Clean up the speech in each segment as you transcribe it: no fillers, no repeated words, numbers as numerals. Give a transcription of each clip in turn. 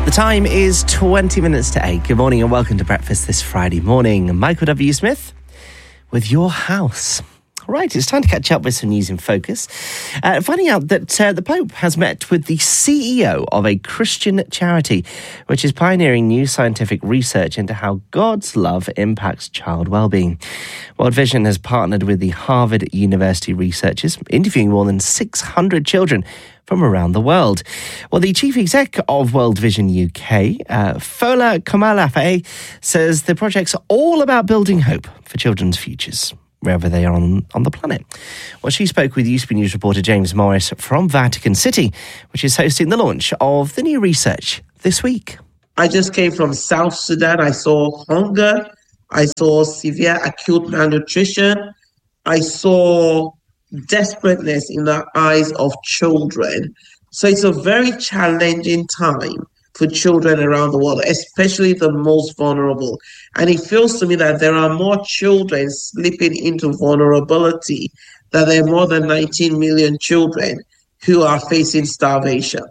The time is 20 minutes to 8. Good morning and welcome to breakfast this Friday morning. Michael W. Smith with Your House. Right, it's time to catch up with some news in focus. Finding out that the Pope has met with the CEO of a Christian charity, which is pioneering new scientific research into how God's love impacts child well-being. World Vision has partnered with the Harvard University researchers, interviewing more than 600 children from around the world. Well, the chief exec of World Vision UK, Fola Komalafe, says the project's all about building hope for children's futures, wherever they are on the planet. Well, she spoke with USP News reporter James Morris from Vatican City, which is hosting the launch of the new research this week. I just came from South Sudan. I saw hunger. I saw severe acute malnutrition. I saw desperateness in the eyes of children. So it's a very challenging time for children around the world, especially the most vulnerable. And it feels to me that there are more children slipping into vulnerability, that there are more than 19 million children who are facing starvation.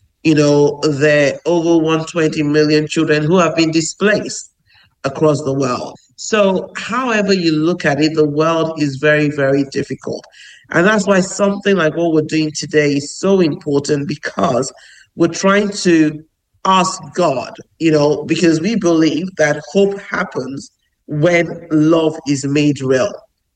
There are over 120 million children who have been displaced across the world. So however you look at it, the world is very, very difficult. And that's why something like what we're doing today is so important, because we're trying to ask God, because we believe that hope happens when love is made real.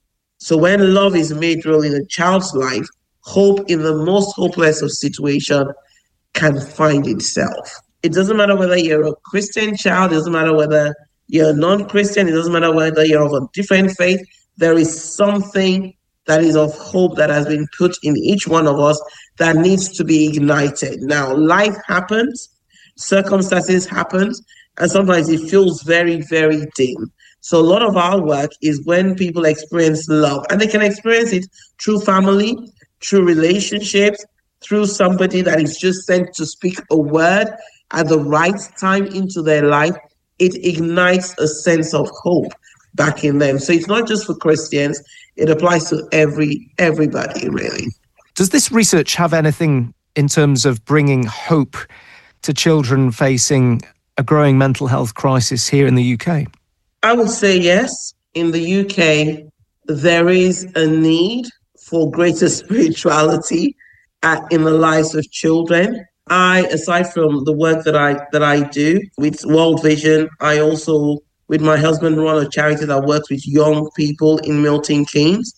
So when love is made real in a child's life, hope in the most hopeless of situations can find itself. It doesn't matter whether you're a Christian child, it doesn't matter whether you're a non-Christian, it doesn't matter whether you're of a different faith, there is something that is of hope that has been put in each one of us that needs to be ignited. Now, life happens, circumstances happen, and sometimes it feels very, very dim. So a lot of our work is when people experience love, and they can experience it through family, through relationships, through somebody that is just sent to speak a word at the right time into their life. It ignites a sense of hope back in them. So it's not just for Christians, it applies to everybody, really. Does this research have anything in terms of bringing hope to children facing a growing mental health crisis here in the UK? I would say yes. In the UK, there is a need for greater spirituality in the lives of children. Aside from the work that I do with World Vision, I also, with my husband, run a charity that works with young people in Milton Keynes.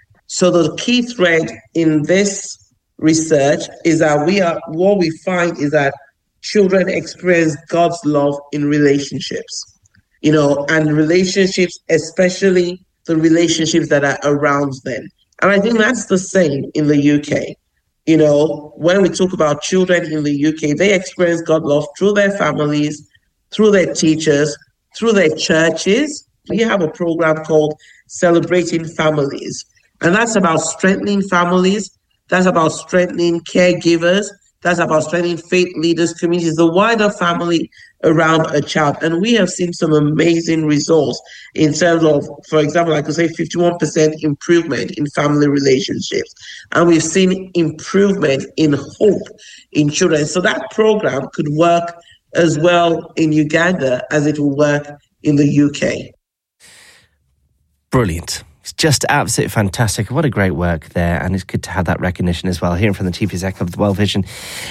So the key thread in this research is that what we find is that children experience God's love in relationships, and relationships, especially the relationships that are around them. And I think that's the same in the UK. When we talk about children in the UK, they experience God's love through their families, through their teachers, through their churches. We have a program called Celebrating Families, and that's about strengthening families. That's about strengthening caregivers. That's about strengthening faith leaders, communities, the wider family around a child. And we have seen some amazing results in terms of, for example, I could say 51% improvement in family relationships. And we've seen improvement in hope in children. So that program could work as well in Uganda as it will work in the UK. Brilliant. It's just absolutely fantastic. What a great work there. And it's good to have that recognition as well. Hearing from the chief exec of the World Vision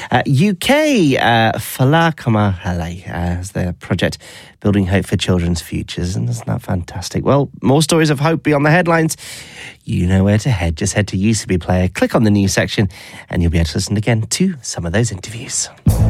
UK, Fola Komalafe, as their project Building Hope for Children's Futures. And isn't that fantastic? Well, more stories of hope beyond the headlines. You know where to head. Just head to UCB Player, click on the news section, and you'll be able to listen again to some of those interviews.